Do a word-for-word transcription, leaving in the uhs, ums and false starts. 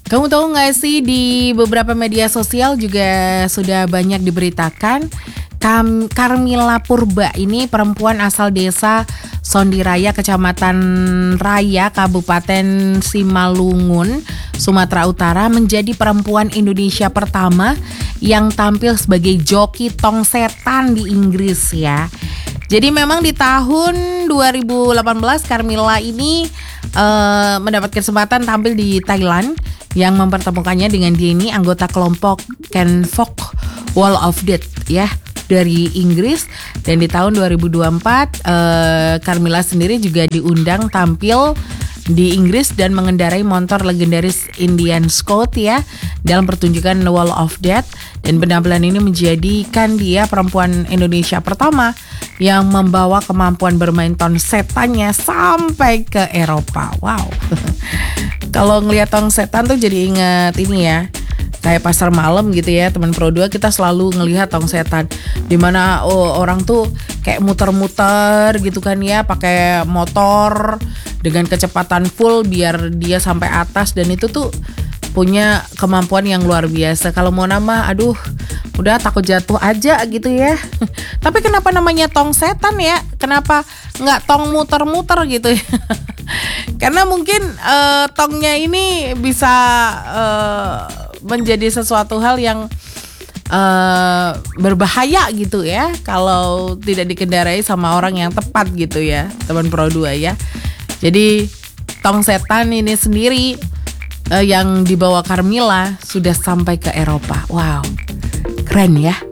Kamu tahu nggak sih, di beberapa media sosial juga sudah banyak diberitakan Kam, Carmilla Purba ini perempuan asal desa Sondiraya, Kecamatan Raya, Kabupaten Simalungun, Sumatera Utara, menjadi perempuan Indonesia pertama yang tampil sebagai joki tong setan di Inggris ya. Jadi memang di tahun dua ribu delapan belas Carmilla ini uh, mendapat kesempatan tampil di Thailand yang mempertemukannya dengan Denny, anggota kelompok Can Folk Wall of Death ya dari Inggris. Dan di tahun dua ribu dua puluh empat uh, Carmilla sendiri juga diundang tampil di Inggris dan mengendarai motor legendaris Indian Scout ya dalam pertunjukan Wall of Death. Dan penampilan ini menjadikan dia perempuan Indonesia pertama yang membawa kemampuan bermain tong setannya sampai ke Eropa. Wow. Kalau ngelihat tong setan tuh jadi ingat ini ya, kayak pasar malam gitu ya, teman Pro dua kita selalu ngelihat tong setan dimana oh, orang tuh kayak muter-muter gitu kan ya, pakai motor dengan kecepatan full biar dia sampai atas, dan itu tuh punya kemampuan yang luar biasa. Kalau mau nama, aduh udah takut jatuh aja gitu ya. Tapi kenapa namanya tong setan ya? Kenapa nggak tong muter-muter gitu ya? Karena mungkin uh, tongnya ini bisa uh, menjadi sesuatu hal yang uh, berbahaya gitu ya kalau tidak dikendarai sama orang yang tepat gitu ya, teman Pro dua ya. Jadi tong setan ini sendiri uh, yang dibawa Carmilla sudah sampai ke Eropa. Wow, keren ya.